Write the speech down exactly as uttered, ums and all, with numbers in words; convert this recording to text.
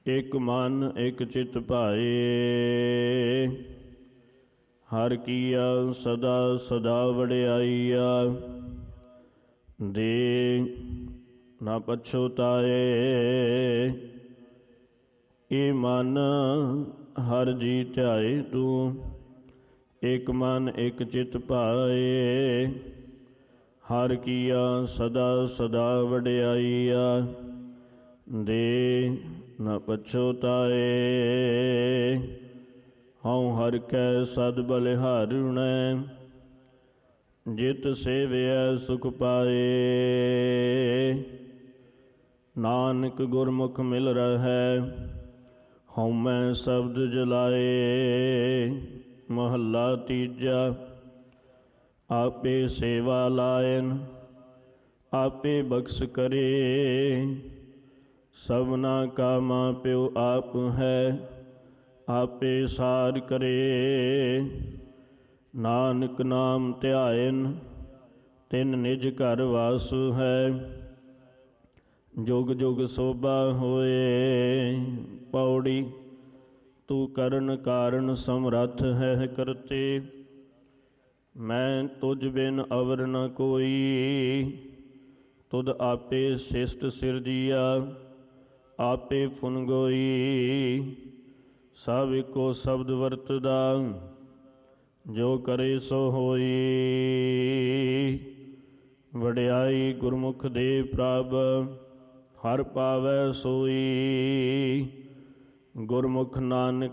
ਇਕ ਮਨ ਇਕ ਚਿਤ ਭਾਏ, ਹਰ ਕੀਆ ਸਦਾ ਸਦਾ ਵਡਿਆਈਆ। ਦੇ ਨਾ ਪਛੁਤਾਏ, ਇਹ ਮਨ ਹਰ ਜੀ ਧਿਆਏ ਤੂੰ। ਇਕ ਮਨ ਇਕ ਚਿਤ ਭਾਏ, ਹਰ ਕੀਆ ਸਦਾ ਸਦਾ ਵਡਿਆਈਆ। ਦੇ ਨਾ ਪਛੁਤਾਏ, ਹਉ ਹਰ ਕੈ ਸਦ ਬਲਿਹਾਰੁਣੈ, ਜਿਤ ਸੇਵਿਐ ਸੁਖ ਪਾਏ। ਨਾਨਕ ਗੁਰਮੁਖ ਮਿਲ ਰਹੈ, ਹਉਮੈ ਸ਼ਬਦ ਜਲਾਏ। ਮਹੱਲਾ ਤੀਜਾ। ਆਪੇ ਸੇਵਾ ਲਾਇਨ, ਆਪੇ ਬਖਸ਼ ਕਰੇ। ਸਭਨਾ ਕਾ ਮਾਂ ਪਿਓ ਆਪ ਹੈ, ਆਪੇ ਸਾਰ ਕਰੇ। ਨਾਨਕ ਨਾਮ ਧਿਆਇਨ, ਤਿਨ ਨਿਜ ਘਰ ਵਾਸ ਹੈ। ਜੁਗ ਜੁਗ ਸੋਭਾ ਹੋਏ। ਪੌੜੀ। ਤੂੰ ਕਰਨ ਕਾਰਨ ਸਮਰੱਥ ਹੈ ਕਰਤੇ, ਮੈਂ ਤੁਝ ਬਿਨ ਅਵਰ ਨ ਕੋਈ। ਤੁਧ ਆਪੇ ਸਿਸ਼ਟ ਸਿਰਜੀਆ, ਆਪੇ ਫੁਨਗੋਈ। ਸਭ ਇੱਕੋ ਸ਼ਬਦ ਵਰਤਦਾ, ਜੋ ਕਰੇ ਸੋ ਹੋਈ। ਵਡਿਆਈ ਗੁਰਮੁਖ ਦੇ ਪ੍ਰਭ, ਹਰ ਪਾਵੈ ਸੋਈ। ਗੁਰਮੁਖ ਨਾਨਕ